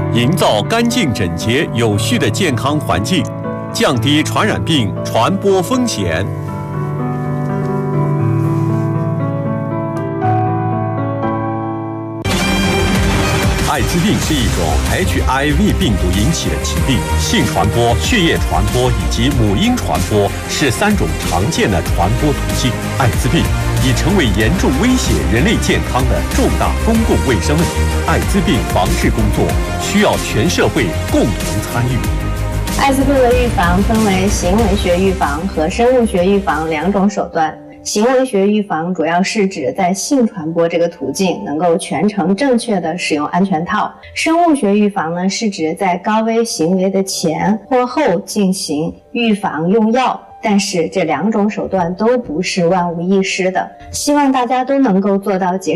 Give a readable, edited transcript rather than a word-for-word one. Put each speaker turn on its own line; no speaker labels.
营造干净整洁有序的健康环境，降低传染病传播风险。艾滋病是一种 HIV 病毒引起的疾病，性传播、血液传播以及母婴传播是3种常见的传播途径。艾滋病已成为严重威胁人类健康的重大公共卫生问题。艾滋病防治工作需要全社会共同参与。
艾滋病的预防分为行为学预防和生物学预防2种手段。行为学预防主要是指在性传播这个途径能够全程正确的使用安全套。生物学预防呢，是指在高危行为的前或后进行预防用药。但是这2种手段都不是万无一失的，希望大家都能够做到